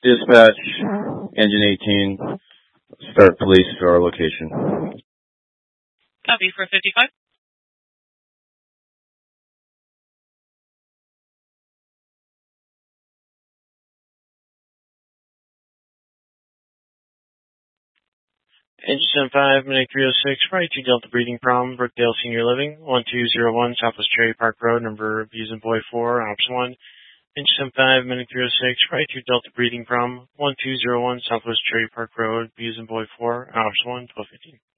Dispatch, Engine 18, start police to our location. Copy for 55. Engine 5, Minute 306, right to Delta Breeding Prom, Brookdale Senior Living, 1201 Southwest Cherry Park Road, number Busen Boy 4, option 1. Engine 5, Minute 306, right to Delta Breeding Prom, 1201 Southwest Cherry Park Road, Busen Boy 4, option 1, 1215.